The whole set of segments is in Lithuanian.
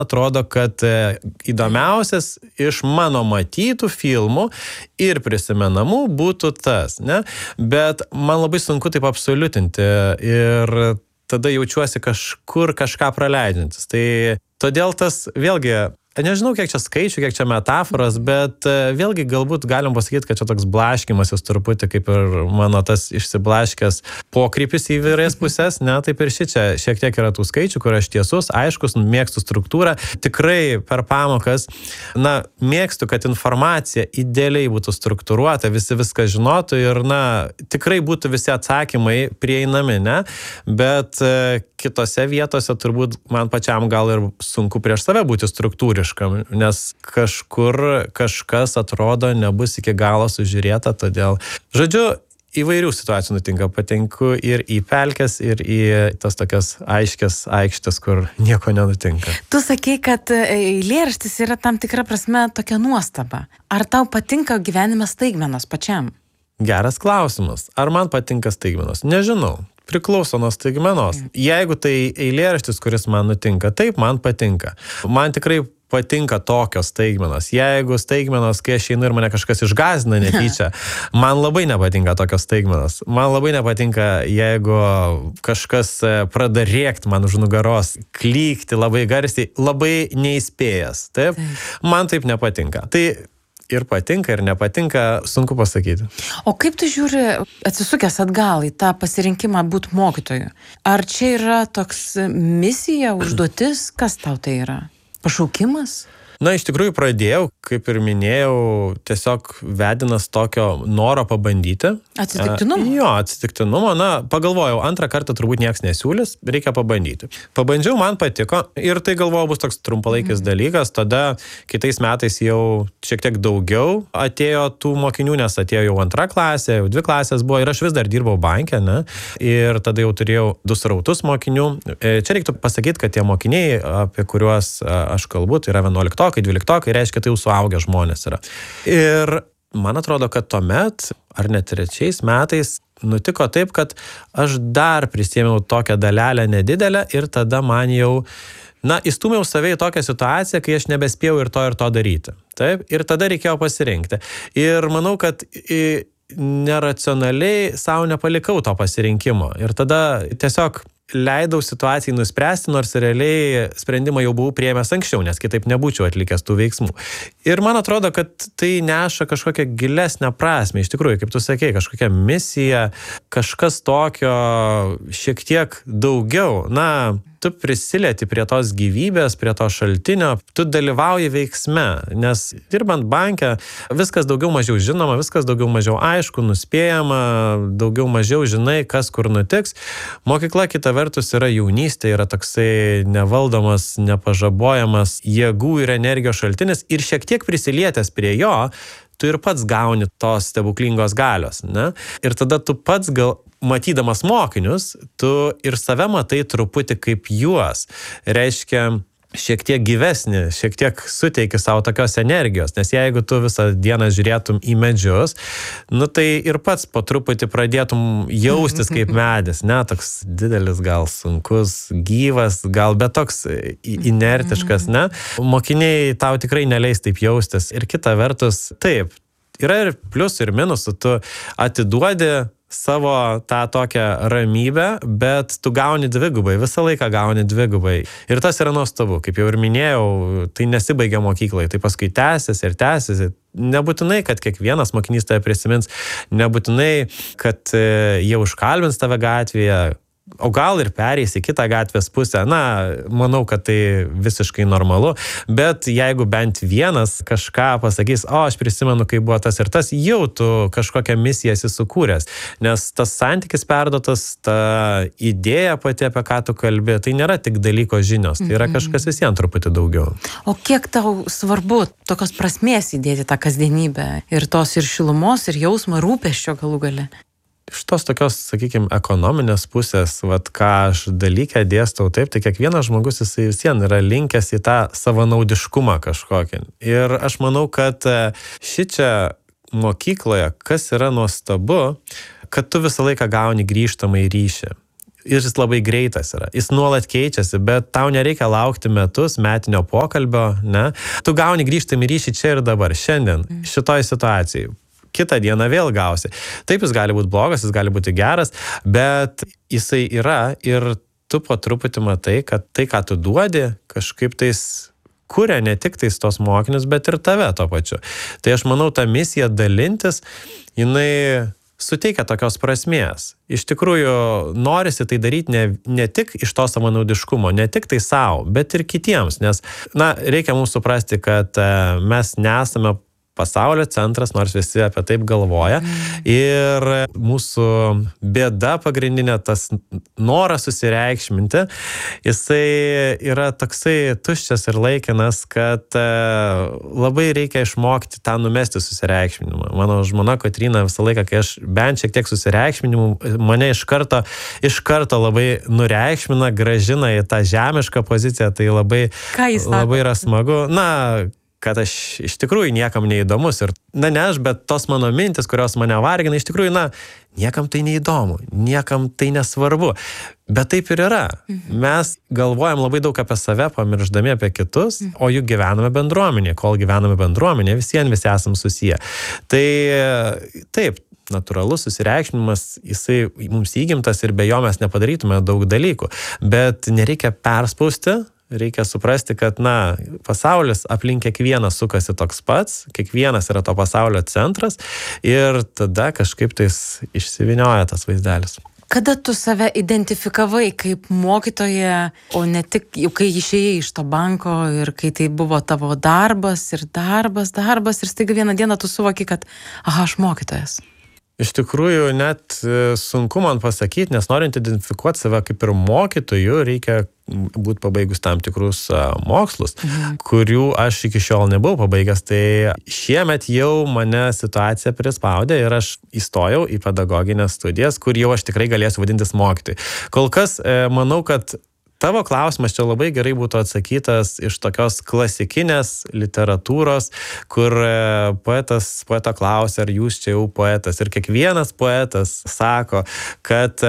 atrodo, kad įdomiausias iš mano matytų filmų ir prisimenamų būtų tas, ne? Bet man labai sunku taip absoliutinti ir tada jaučiuosi kažkur kažką praleidžiantis. Tai todėl tas vėlgi, nežinau, kiek čia skaičių, kiek čia metaforos, bet vėlgi galbūt galim pasakyti, kad čia toks blaškymasis truputį, kaip ir mano tas išsiblaškęs pokrypis į įvairias pusės, ne, taip ir čia šiek tiek yra tų skaičių, kur aš tiesus, aiškus, mėgstu struktūrą. Tikrai per pamokas, mėgstu, kad informacija idealiai būtų struktūruota, visi viską žinotų ir, tikrai būtų visi atsakymai prieinami, ne, bet kitose vietose turbūt man pačiam gal ir sunku prieš save būti struktūriškam, nes kažkur kažkas atrodo nebus iki galo sužiūrėta, todėl, žodžiu, įvairių situacijų nutinka, patinku ir į pelkes, ir į tas tokias aiškias aikštės, kur nieko nenutinka. Tu sakei, kad eilėraštis yra tam tikra prasme tokia nuostaba. Ar tau patinka gyvenime staigmenos pačiam? Geras klausimas. Ar man patinka staigmenos? Nežinau. Priklauso nuo staigmenos. Jeigu tai eilėraštis, kuris man nutinka, taip, man patinka. Man tikrai patinka tokios staigmenos. Jeigu staigmenos, kai aš einu ir mane kažkas išgąsdina netyčia, man labai nepatinka tokios staigmenos. Man labai nepatinka, jeigu kažkas pradeda rėkti man už nugaros, klykti labai garsiai, labai neįspėjęs. Taip? Man taip nepatinka. Tai ir patinka, ir nepatinka, sunku pasakyti. O kaip tu žiūri, atsisukęs atgal į tą pasirinkimą būti mokytoju? Ar čia yra toks misija, užduotis? Kas tau tai yra? Pašaukimas? Iš tikrųjų pradėjau, kaip ir minėjau, tiesiog vedinas tokio noro pabandyti. Atsitiktinumo? Jo, atsitiktinumo. Pagalvojau, antrą kartą turbūt nieks nesiūlys, reikia pabandyti. Pabandžiau, man patiko ir tai galvojau bus toks trumpalaikis dalykas. Tada kitais metais jau šiek tiek daugiau atėjo tų mokinių, nes atėjo jau 2 klasė, jau 2 klasės buvo ir aš vis dar dirbau banke, ne? Ir tada jau turėjau 2 srautus mokinių. Čia reiktų pasakyti, kad tie mokiniai, apie kuriuos aš kalbu, tai yra 11-okai, 12-okai, reiškia, tai jau suaugę žmonės yra. Ir man atrodo, kad tuomet, ar net 3 metais, nutiko taip, kad aš dar prisėmiau tokią dalelę nedidelę ir tada man jau, įstūmiau save į tokią situaciją, kai aš nebespėjau ir to daryti. Taip? Ir tada reikėjo pasirinkti. Ir manau, kad neracionaliai savo nepalikau to pasirinkimo. Ir tada tiesiog leidau situacijai nuspręsti, nors realiai sprendimą jau buvau priėmęs anksčiau, nes kitaip nebūčiau atlikęs tų veiksmų. Ir man atrodo, kad tai neša kažkokią gilesnę prasmę. Iš tikrųjų, kaip tu sakei, kažkokia misija, kažkas tokio šiek tiek daugiau. Tu prisilieti prie tos gyvybės, prie to šaltinio, tu dalyvauji veiksme, nes dirbant banke viskas daugiau mažiau žinoma, viskas daugiau mažiau aišku, nuspėjama, daugiau mažiau žinai, kas kur nutiks. Mokykla kita vertus yra jaunystė, yra toksai nevaldomas, nepažabojamas jėgų ir energijos šaltinis ir šiek tiek prisilietęs prie jo, tu ir pats gauni tos stebuklingos galios, ne? Ir tada tu pats matydamas mokinius, tu ir save matai truputį kaip juos. Reiškia, šiek tiek gyvesnį, šiek tiek suteiki savo tokios energijos, nes jeigu tu visą dieną žiūrėtum į medžius, tai ir pats po truputį pradėtum jaustis kaip medis, ne, toks didelis, gal sunkus, gyvas, gal bet toks inertiškas, ne. Mokiniai tau tikrai neleis taip jaustis. Ir kita vertus, taip, yra ir pliusų ir minusų, tu atiduodi savo tą tokią ramybę, bet tu gauni dvigubai, visą laiką gauni dvigubai. Ir tas yra nuostabu, kaip jau ir minėjau, tai nesibaigia mokyklai, tai paskui tęsiasi ir tęsiasi. Nebūtinai, kad kiekvienas mokinys tave prisimins, nebūtinai, kad jie užkalbins tave gatvėje, o gal ir pereis į kitą gatvės pusę. Manau, kad tai visiškai normalu, bet jeigu bent vienas kažką pasakys, aš prisimenu, kai buvo tas ir tas, jau tu kažkokią misiją esi sukūręs, nes tas santykis perduotas, ta idėja pati, apie ką tu kalbi, tai nėra tik dalyko žinios, tai yra kažkas visiems truputį daugiau. O kiek tau svarbu tokios prasmės įdėti tą kasdienybę ir tos ir šilumos, ir jausmo, rūpesčio galų gale? Iš tos tokios, sakykime, ekonominės pusės, ką aš dalykę dėstau, taip, tai kiekvienas žmogus jisai visien yra linkęs į tą savanaudiškumą kažkokį. Ir aš manau, kad šičia mokykloje, kas yra nuostabu, kad tu visą laiką gauni grįžtamą į ryšį. ir jis labai greitas yra. Jis nuolat keičiasi, bet tau nereikia laukti metus metinio pokalbio, ne? Tu gauni grįžtamį ryšį čia ir dabar, šiandien, šitoj situacijai. Kitą dieną vėl gausi. Taip, jis gali būti blogas, jis gali būti geras, bet jisai yra ir tu po truputį matai, kad tai, ką tu duodi, kažkaip tais kuria ne tik tais tos mokinius, bet ir tave to pačiu. Tai aš manau, ta misija dalintis, jinai suteikia tokios prasmės. Iš tikrųjų, norisi tai daryti ne tik iš to savanaudiškumo, ne tik tai savo, bet ir kitiems, nes, reikia mums suprasti, kad mes nesame pasaulio centras, nors visi apie taip galvoja. Ir mūsų bėda pagrindinė, tas noras susireikšminti, jisai yra toksai tuščias ir laikinas, kad labai reikia išmokti tą numesti susireikšminimą. Mano žmona Kotryna visą laiką, kai aš bent šiek tiek susireikšminimu, mane iš karto labai nureikšmina, grąžina į tą žemišką poziciją, tai labai yra smagu. Kad aš iš tikrųjų niekam neįdomus ir, ne aš, bet tos mano mintis, kurios mane vargina, iš tikrųjų, niekam tai neįdomu, niekam tai nesvarbu. Bet taip ir yra. Mes galvojam labai daug apie save, pamiršdami apie kitus, o juk gyvename bendruomenėje. Kol gyvename bendruomenėje, visi esam susiję. Tai taip, natūralus susireikšminimas, jisai mums įgimtas ir be jo mes nepadarytume daug dalykų. Bet nereikia perspausti. Reikia suprasti, kad, pasaulis aplink kiekvieną sukasi toks pats, kiekvienas yra to pasaulio centras ir tada kažkaip tais išsivinioja tas vaizdelis. Kada tu save identifikavai kaip mokytoja, o ne tik jau kai išėjai iš to banko ir kai tai buvo tavo darbas ir staiga vieną dieną tu suvoki, kad, aš mokytojas. Iš tikrųjų, net sunku man pasakyti, nes norint identifikuoti save kaip ir mokytojų, reikia būti pabaigus tam tikrus mokslus, kurių aš iki šiol nebuvau pabaigęs. Tai šiemet jau mane situacija prispaudė ir aš įstojau į pedagoginės studijas, kur jau aš tikrai galėsiu vadintis mokytojai. Kol kas manau, kad tavo klausimas čia labai gerai būtų atsakytas iš tokios klasikinės literatūros, kur poeto klausia, ar jūs čia jau poetas. Ir kiekvienas poetas sako, kad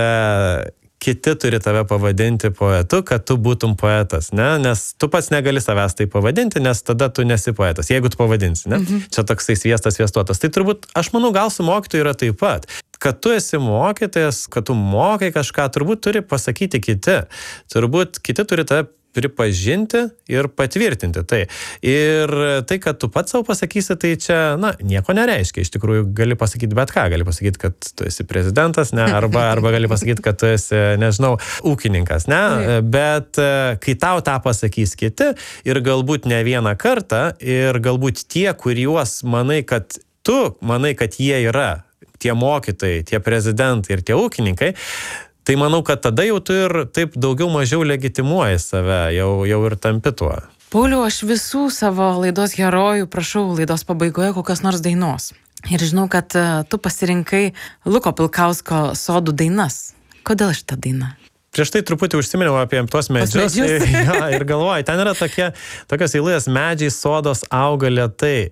kiti turi tave pavadinti poetu, kad tu būtum poetas, ne? Nes tu pats negali savęs tai pavadinti, nes tada tu nesi poetas, jeigu tu pavadinsi, ne? Čia toksai sviestas sviestuotas. Tai turbūt, aš manau, gal su mokytoju yra taip pat. Kad tu esi mokytojas, kad tu mokai kažką, turbūt turi pasakyti kiti. Turbūt kiti turi tave pripažinti ir patvirtinti tai. Ir tai, kad tu pats savo pasakysi, tai čia, nieko nereiškia. Iš tikrųjų, gali pasakyti bet ką. Gali pasakyti, kad tu esi prezidentas, ne? Arba gali pasakyti, kad tu esi, nežinau, ūkininkas, ne? Bet kai tau tą pasakys kiti ir galbūt ne vieną kartą ir galbūt tie, kuriuos manai, kad jie yra, tie mokytojai, tie prezidentai ir tie ūkininkai, tai manau, kad tada jau tu ir taip daugiau mažiau legitimuoji save, jau ir tampi tuo. Pauliau, aš visų savo laidos herojų prašau laidos pabaigoje kokios nors dainos. Ir žinau, kad tu pasirinkai Luko Pilkausko Sodų dainas. Kodėl šita daina? Prieš tai truputį užsiminiau apie tuos medžius. Ir galvoju, ten yra tokios eilės: medžiai sodos auga lėtai.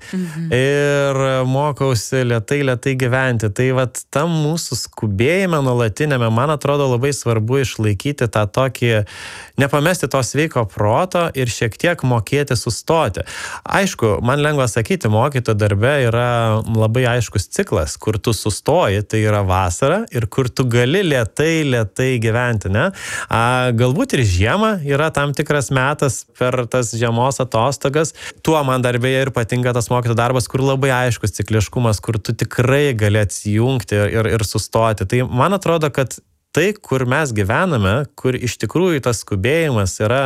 Ir mokausi lėtai gyventi. Tai vat tam mūsų skubėjime nuolatinėme, man atrodo, labai svarbu išlaikyti tą tokį, nepamesti to sveiko proto ir šiek tiek mokėti sustoti. Aišku, man lengva sakyti, mokytojo darbe yra labai aiškus ciklas, kur tu sustoji, tai yra vasara, ir kur tu gali lėtai gyventi, ne? Galbūt ir žiema yra tam tikras metas per tas žiemos atostogas. Tuo man darbėje ir patinka tas mokytojo darbas, kur labai aiškus cikliškumas, kur tu tikrai gali atsijungti ir sustoti. Tai man atrodo, kad tai, kur mes gyvename, kur iš tikrųjų tas skubėjimas yra,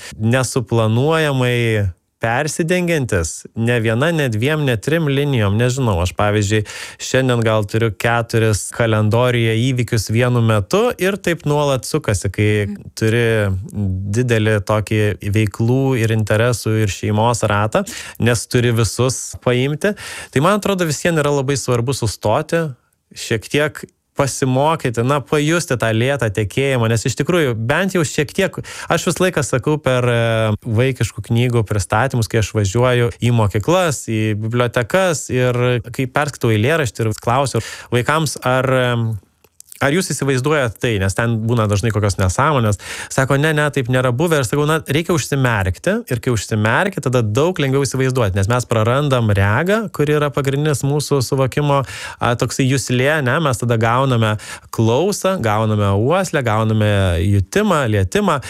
nesuplanuojamai persidengiantis, ne viena, ne dviem, ne trim linijom, nežinau, aš pavyzdžiui, šiandien gal turiu 4 kalendoriuje įvykius vienu metu ir taip nuolat sukasi, kai turi didelį tokį veiklų ir interesų ir šeimos ratą, nes turi visus paimti. Tai man atrodo, visiems yra labai svarbu sustoti, šiek tiek pasimokyti, pajusti tą lėtą tekėjimą, nes iš tikrųjų bent jau šiek tiek, aš visą laiką sakau per vaikiškų knygų pristatymus, kai aš važiuoju į mokyklas, į bibliotekas ir kai perskaitau eilėraštį ir klausiu vaikams, ar Ar jūs įsivaizduojat tai, nes ten būna dažnai kokios nesąmonės, sako, ne, taip nėra buvę, ir sakau, na, reikia užsimerkti, ir kai užsimerki, tada daug lengviau įsivaizduoti, nes mes prarandam regą, kuri yra pagrindinis mūsų suvokimo toksai juslė, ne, mes tada gauname klausą, gauname uoslę, gauname jutimą, lietimą,